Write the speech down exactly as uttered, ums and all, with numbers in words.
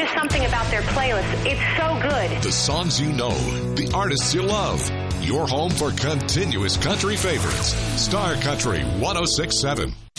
just something about their playlist. It's so good. The songs you know, the artists you love. Your home for continuous country favorites. Star Country one oh six point seven.